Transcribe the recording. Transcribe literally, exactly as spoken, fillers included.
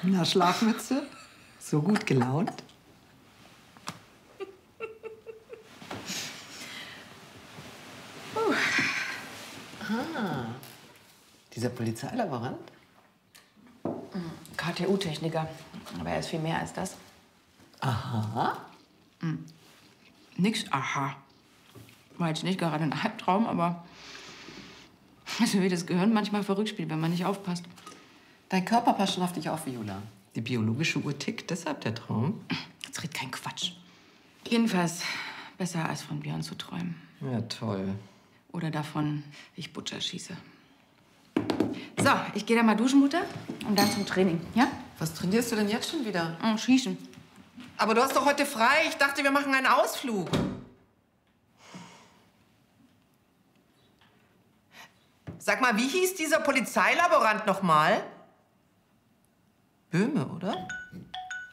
Na, Schlafmütze? So gut gelaunt? Uh. Ah. Dieser Polizeilaborant? K T U-Techniker. Aber er ist viel mehr als das. Aha. Hm. Nix aha. War jetzt nicht gerade ein Albtraum, aber also wie das Gehirn manchmal verrückt spielt, wenn man nicht aufpasst. Dein Körper passt schon auf dich auf, Viola. Die biologische Uhr tickt, deshalb der Traum. Jetzt red kein Quatsch. Jedenfalls besser als von Björn zu träumen. Ja, toll. Oder davon, wie ich Butcher schieße. So, ich gehe da mal duschen, Mutter, und dann zum Training, ja? Was trainierst du denn jetzt schon wieder? Oh, schießen. Aber du hast doch heute frei. Ich dachte, wir machen einen Ausflug. Sag mal, wie hieß dieser Polizeilaborant noch mal? Böhme, oder?